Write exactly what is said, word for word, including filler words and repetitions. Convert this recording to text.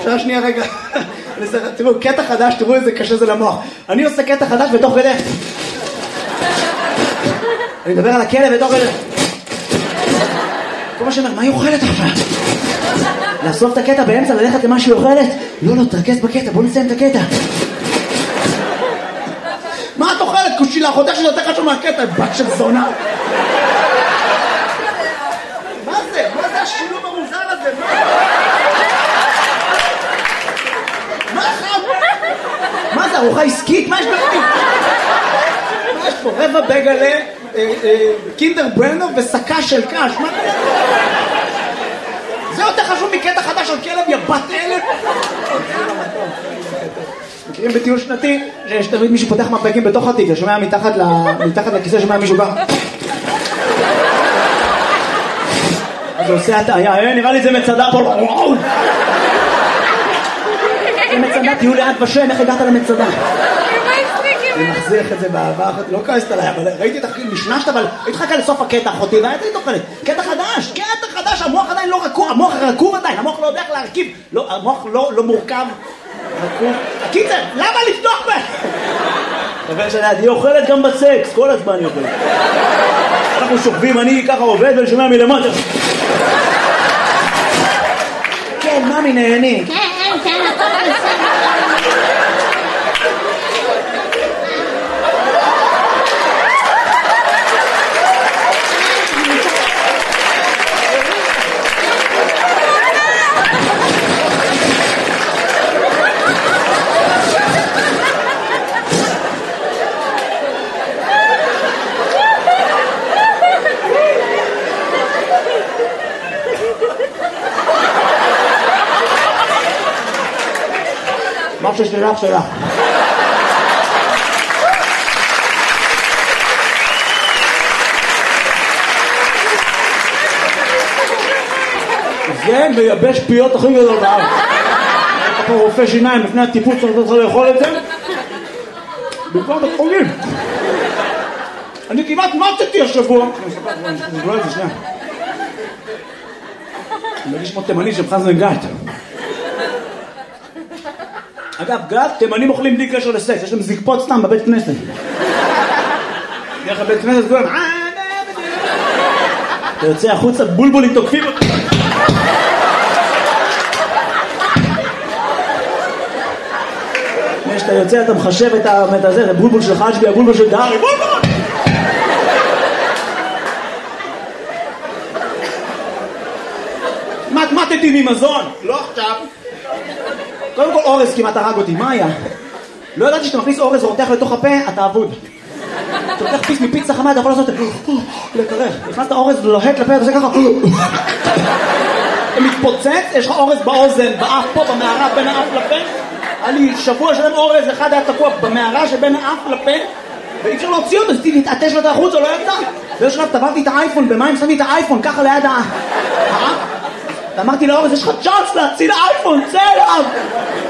שעה שנייה רגע. תראו, קטע חדש, תראו איזה קשה זה למוח. אני עושה קטע חדש בתוך כדי. אני מדבר על הכלב בתוך כדי. כל מה שאומר, מה היא אוכלת עכשיו? לאסוף את הקטע באמצע, ללכת למה שהיא אוכלת? לא, לא, תרכז בקטע, בוא נסיים את הקטע. מה את אוכלת? קושילה, חודש שזה יותר חשוב מהקטע, בת של זונה. מה זה? מה זה השילוב המוזר הזה? מה חם? מה זה, ארוחה עסקית? מה יש בפנים? מה יש פה? רבע בגלה, קינדר ברנו וסקה של קש. מה זה? זה יותר חשוב מקטע חדש על כלב, יא בת אלף. מכירים בטיול שנתי, שיש תמיד מישהו פותח מפקים בתוך התיק, שומע מתחת לכיסא, שומע מישהו בא. אז הוא עושה הטעיה, נראה לי זה מצדה פה, וואו! זה מצדה, תהיו לאט בשם, איך הגעת למצדה? אני מחזיח את זה באהבה, לא כעסת עליי, אבל ראיתי את הכי משנשת, אבל התחכה לסוף הקטע אחותי, והייתי תוכלת, קטע חדש, קטע חדש, המוח עדיין לא רכוב, המוח רכוב עדיין, המוח לא יודע איך להרכיב, המוח לא מורכב, רכוב. הקיצר, למה לפתוח בה? חבר שלי, היא אוכלת גם בסקס, כל הזמן היא אוכלת. אנחנו שוכבים, אני ככה עובד ולשומע מלמטה. כן, ממי נהני. כן, כן, הכל בסדר. מה ששלך שלך. זה מייבש פיות הכי גדול בארץ. אתה פה רופא שיניים לפני הטיפול צריך לאכול את זה. במקום בית חולים. אני כמעט מתתי השבוע. אני אספר את זה שנייה. אני מרגיש כמו תימני של חזן גת. אגב, גת, תימנים אוכלים בלי קשר לסקס, יש להם זקפות סתם בבית כנסת. דרך הבית כנסת כולם, אתה יוצא החוצה, בולבולים תוקפים אותי. כשאתה יוצא אתה מחשב את הזה, זה בולבול של חשבי, הבולבול של דהרי, בולבול! מתמטתי ממזון, לא עכשיו. קודם כל אורז כמעט הרג אותי, מה היה? לא ידעתי שאתה מכניס אורז ורותח לתוך הפה, אתה אבוד. אתה לוקח פיס מפיצה חמה, אתה יכול לעשות את זה, לקרח. נכנסת אורז לוהט לפה, אתה עושה ככה. אתה מתפוצץ, יש לך אורז באוזן, באף פה, במערה, בין האף לפה. היה לי שבוע שלם אורז, אחד היה תקוע במערה שבין האף לפה, ואי אפשר להוציא אותו, אז תתעטש לו את החוץ, או לא יצא. ויש שלב, טבעתי את האייפון, במים שמתי את האייפון, ככה ליד האף. אמרתי לאורז, יש לך צ'אנס להציל האייפון, צא אליו!